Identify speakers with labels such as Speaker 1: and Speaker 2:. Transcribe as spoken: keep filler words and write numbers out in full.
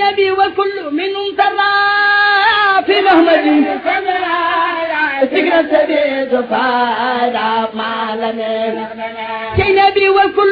Speaker 1: نبي وكل منهم ترى في محمد فكرة سبيل فادا ما لنا كي نبي وكل